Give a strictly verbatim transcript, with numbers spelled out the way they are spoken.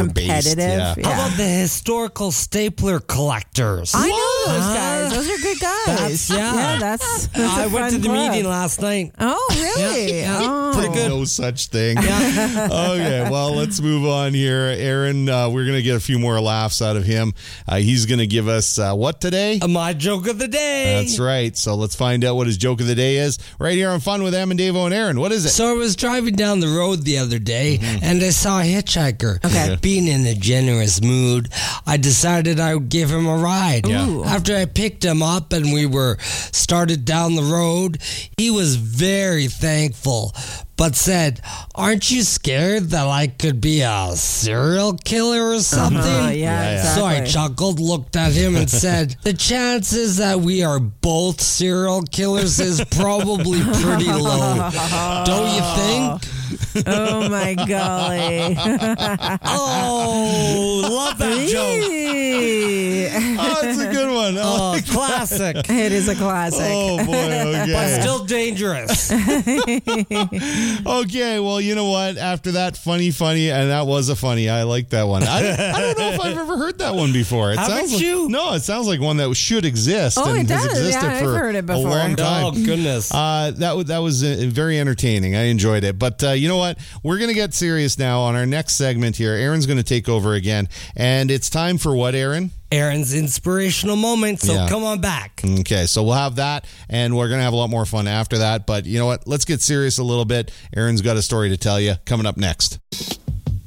competitive. Yeah. Yeah. How about the historical stapler collectors? I know those guys. Those are good guys. That's- yeah. yeah, that's. that's I a went to fun the club. meeting last night. Oh, really? Yeah, yeah. Oh. Pretty good. No such thing. Okay, well, let's move on here. Aaron, uh, we're going to get a few more laughs out of him. Uh, he's going to give us uh, what today? My joke of the day. That's right. So let's find out what his joke of the day is right here on Fun with Em and Davo and Aaron. What is it? So I was driving down the road the other day, and I saw a hitchhiker. Okay. Being in a generous mood, I decided I would give him a ride. Yeah. Ooh. After I picked him up and we were started down the road, he was very thankful, but said, "Aren't you scared that I could be a serial killer or something?" Uh, yeah, Yeah, yeah. So I exactly. chuckled, looked at him, and said, "The chances that we are both serial killers is probably pretty low. Don't you think?" Oh, my golly. Oh, love that joke. Oh, it's a good one. Oh, like classic. It is a classic. Oh, boy. But Okay. still dangerous. Okay, well, you know what? After that, funny, funny, and that was a funny. I like that one. I, I don't know if I've ever heard that one before. It Haven't sounds like, you? No, it sounds like one that should exist Oh, and it has does. existed Yeah, I've for heard it a before. long time. Oh, goodness. Uh, that was that was uh, very entertaining. I enjoyed it. But uh, you know what? We're going to get serious now on our next segment here. Aaron's going to take over again, and it's time for what, Aaron? Aaron's inspirational moment, so Yeah. come on back. Okay, so we'll have that, and we're going to have a lot more fun after that. But you know what? Let's get serious a little bit. Aaron's got a story to tell you coming up next.